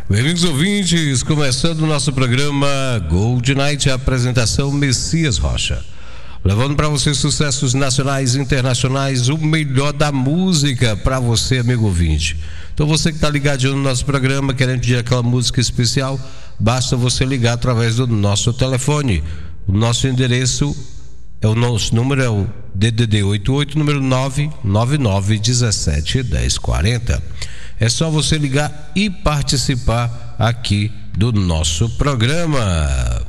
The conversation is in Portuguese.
Bem-vindos, ouvintes, começando o nosso programa Gold Night, a apresentação Messias Rocha, levando para você sucessos nacionais e internacionais, o melhor da música para você, amigo ouvinte. Então você que está ligadinho no nosso programa, querendo pedir aquela música especial, basta você ligar através do nosso telefone. O nosso endereço o nosso número é o DDD 88, número 999171040. É só você ligar e participar aqui do nosso programa.